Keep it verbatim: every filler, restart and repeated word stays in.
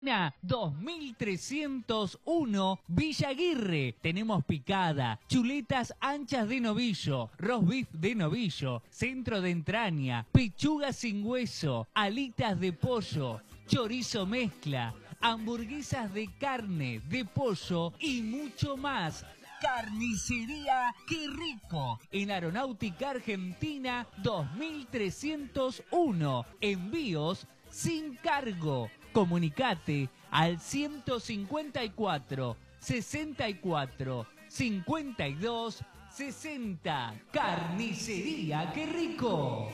dos mil trescientos uno Villa Aguirre. Tenemos picada, chuletas anchas de novillo, roast beef de novillo, centro de entraña, pechuga sin hueso, alitas de pollo, chorizo mezcla, hamburguesas de carne, de pollo y mucho más. Carnicería ¡Qué Rico! En Aeronáutica Argentina dos mil trescientos uno. Envíos sin cargo. Comunicate al ciento cincuenta y cuatro, sesenta y cuatro, cincuenta y dos, sesenta. Carnicería ¡Qué Rico!